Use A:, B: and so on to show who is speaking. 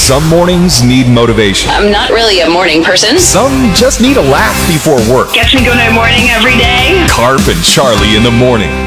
A: Some mornings need motivation.
B: I'm not really a morning person.
A: Some just need a laugh before work.
C: Gets me going in the morning every day.
A: Carp and Charlie in the morning.